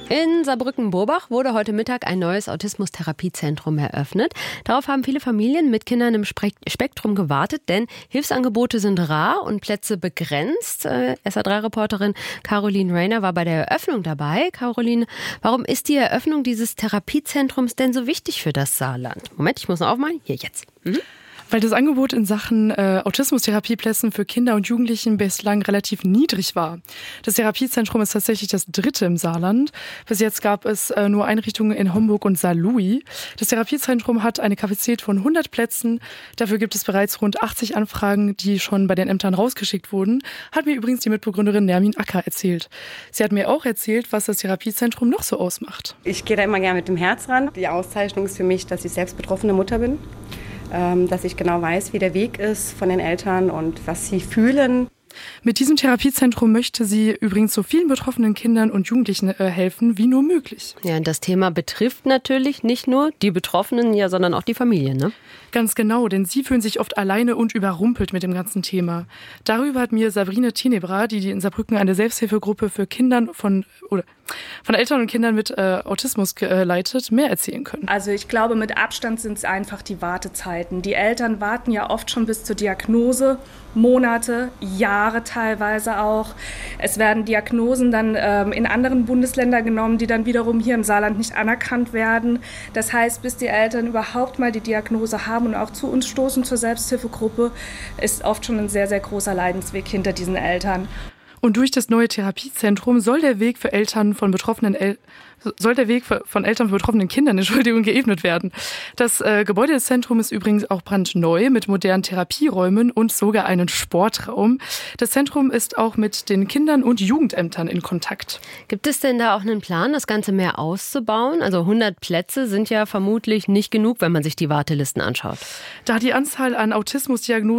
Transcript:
In Saarbrücken-Burbach wurde heute Mittag ein neues Autismus-Therapiezentrum eröffnet. Darauf haben viele Familien mit Kindern im Spektrum gewartet, denn Hilfsangebote sind rar und Plätze begrenzt. SA3-Reporterin Caroline Rainer war bei der Eröffnung dabei. Caroline, warum ist die Eröffnung dieses Therapiezentrums denn so wichtig für das Saarland? Moment, ich muss noch aufmalen. Hier, jetzt. Weil das Angebot in Sachen Autismus-Therapieplätzen für Kinder und Jugendlichen bislang relativ niedrig war. Das Therapiezentrum ist tatsächlich das dritte im Saarland. Bis jetzt gab es nur Einrichtungen in Homburg und Saarlouis. Das Therapiezentrum hat eine Kapazität von 100 Plätzen. Dafür gibt es bereits rund 80 Anfragen, die schon bei den Ämtern rausgeschickt wurden, hat mir übrigens die Mitbegründerin Nermin Acker erzählt. Sie hat mir auch erzählt, was das Therapiezentrum noch so ausmacht. Ich gehe da immer gerne mit dem Herz ran. Die Auszeichnung ist für mich, dass ich selbst betroffene Mutter bin. Dass ich genau weiß, wie der Weg ist von den Eltern und was sie fühlen. Mit diesem Therapiezentrum möchte sie übrigens so vielen betroffenen Kindern und Jugendlichen helfen, wie nur möglich. Ja, und das Thema betrifft natürlich nicht nur die Betroffenen, ja, sondern auch die Familien, ne? Ganz genau, denn sie fühlen sich oft alleine und überrumpelt mit dem ganzen Thema. Darüber hat mir Sabrine Tenebra, die in Saarbrücken eine Selbsthilfegruppe für Kindern von Eltern und Kindern mit Autismus leitet, mehr erzählen können. Also ich glaube, mit Abstand sind es einfach die Wartezeiten. Die Eltern warten ja oft schon bis zur Diagnose, Monate, Jahre teilweise auch. Es werden Diagnosen dann in anderen Bundesländern genommen, die dann wiederum hier im Saarland nicht anerkannt werden. Das heißt, bis die Eltern überhaupt mal die Diagnose haben und auch zu uns stoßen zur Selbsthilfegruppe, ist oft schon ein sehr, sehr großer Leidensweg hinter diesen Eltern. Und durch das neue Therapiezentrum soll der Weg von Eltern von betroffenen Kindern, geebnet werden. Das Gebäude des Zentrums ist übrigens auch brandneu mit modernen Therapieräumen und sogar einen Sportraum. Das Zentrum ist auch mit den Kindern- und Jugendämtern in Kontakt. Gibt es denn da auch einen Plan, das Ganze mehr auszubauen? Also 100 Plätze sind ja vermutlich nicht genug, wenn man sich die Wartelisten anschaut. Da die Anzahl an Autismusdiagnosen